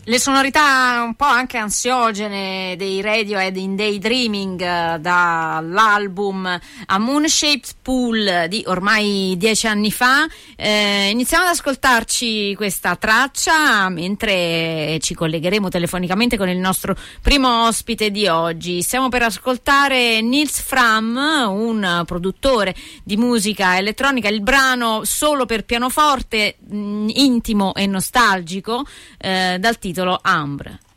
Le sonorità un po' anche ansiogene dei Radiohead in Daydreaming, dall'album A Moon-Shaped Pool di ormai 10 anni fa. Iniziamo ad ascoltarci questa traccia mentre ci collegheremo telefonicamente con il nostro primo ospite di oggi. Stiamo per ascoltare Nils Frahm, un produttore di musica elettronica, il brano solo per pianoforte, intimo e nostalgico, dal titolo Ambre.